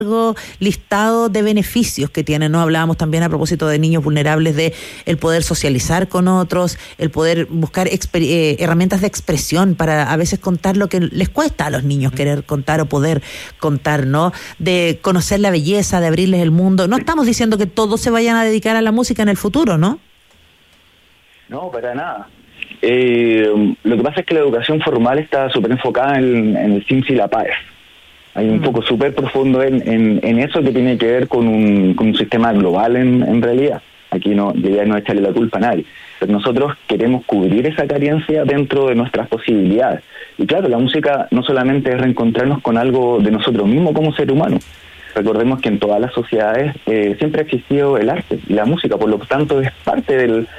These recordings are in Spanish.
listado de beneficios que tiene, ¿no? Hablábamos también a propósito de niños vulnerables de el poder socializar con otros, el poder buscar herramientas de expresión para a veces contar lo que les cuesta a los niños querer contar o poder contar, ¿no? De conocer la belleza, de abrirles el mundo. No estamos diciendo que todos se vayan a dedicar a la música en el futuro, ¿no? No, para nada. Lo que pasa es que la educación formal está súper enfocada en el SIMS y la PAES. Hay un poco súper profundo en eso que tiene que ver con un sistema global en realidad. Aquí no, la idea no es echarle la culpa a nadie. Pero nosotros queremos cubrir esa carencia dentro de nuestras posibilidades. Y claro, la música no solamente es reencontrarnos con algo de nosotros mismos como ser humano. Recordemos que en todas las sociedades siempre ha existido el arte y la música, por lo tanto es parte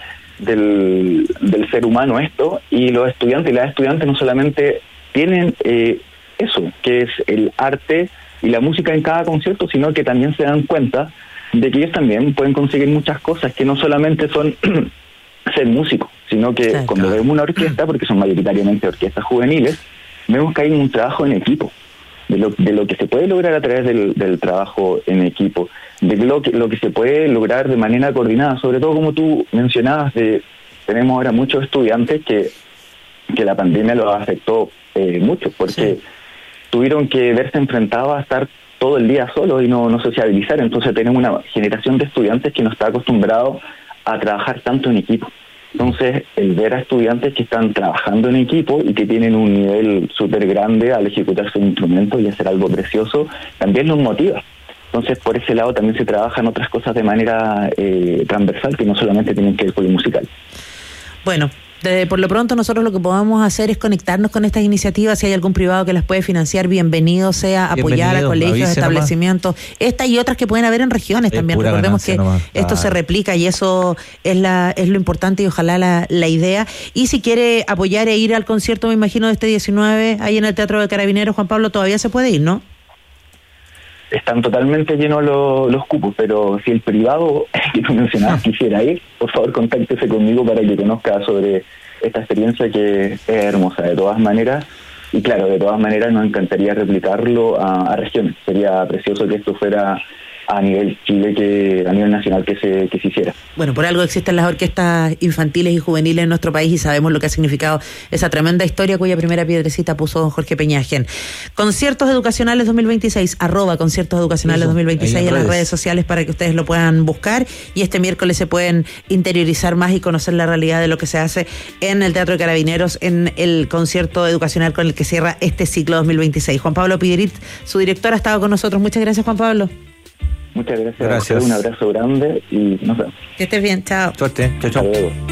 del ser humano esto, y los estudiantes y las estudiantes no solamente tienen eso, que es el arte y la música en cada concierto, sino que también se dan cuenta de que ellos también pueden conseguir muchas cosas que no solamente son ser músicos, sino que cuando vemos una orquesta, porque son mayoritariamente orquestas juveniles, vemos que hay un trabajo en equipo, de lo que se puede lograr a través del trabajo en equipo, de lo que se puede lograr de manera coordinada, sobre todo como tú mencionabas, tenemos ahora muchos estudiantes que la pandemia los afectó mucho, porque tuvieron que verse enfrentados a estar todo el día solos y no sociabilizar. Entonces tenemos una generación de estudiantes que no está acostumbrado a trabajar tanto en equipo. Entonces, el ver a estudiantes que están trabajando en equipo y que tienen un nivel súper grande al ejecutar sus instrumentos y hacer algo precioso, también los motiva. Entonces, por ese lado también se trabajan otras cosas de manera transversal, que no solamente tienen que ver con lo musical. Bueno, por lo pronto nosotros lo que podamos hacer es conectarnos con estas iniciativas. Si hay algún privado que las puede financiar, bienvenido sea, apoyar a colegios, establecimientos, esta y otras que pueden haber en regiones también. Recordemos que esto se replica y eso es lo importante y ojalá la idea. Y si quiere apoyar e ir al concierto, me imagino, de este 19 ahí en el Teatro de Carabineros, Juan Pablo, todavía se puede ir, ¿no? Están totalmente llenos los cupos, pero si el privado que tú mencionabas quisiera ir, por favor contáctese conmigo para que conozca sobre esta experiencia que es hermosa de todas maneras. Y claro, de todas maneras nos encantaría replicarlo a regiones. Sería precioso que esto fuera a nivel Chile, a nivel nacional que se hiciera. Bueno, por algo existen las orquestas infantiles y juveniles en nuestro país y sabemos lo que ha significado esa tremenda historia cuya primera piedrecita puso don Jorge Peñagen. Conciertos Educacionales 2026, @conciertos educacionales 2026 en las redes sociales para que ustedes lo puedan buscar, y este miércoles se pueden interiorizar más y conocer la realidad de lo que se hace en el Teatro de Carabineros en el concierto educacional con el que cierra este ciclo 2026. Juan Pablo Piderit, su director, ha estado con nosotros. Muchas gracias, Juan Pablo. Muchas gracias. Un abrazo grande y nos vemos. Que estés bien, chao. Suerte, chao.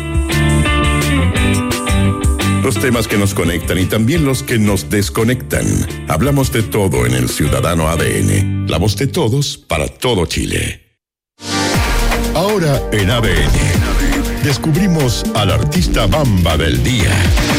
Los temas que nos conectan y también los que nos desconectan. Hablamos de todo en el Ciudadano ADN. La voz de todos para todo Chile. Ahora en ADN descubrimos al artista Bamba del día.